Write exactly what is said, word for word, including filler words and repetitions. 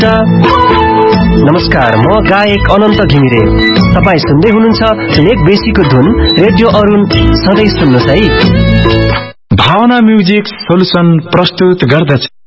नमस्कार, म गायक अनन्त घिमिरे। तपाई सुन्दै हुनुहुन्छ लेक बेसीको धुन रेडियो अरुण। सधैँ सुन्नुहोस् है। भावना म्युजिक सोल्युसन प्रस्तुत गर्दछ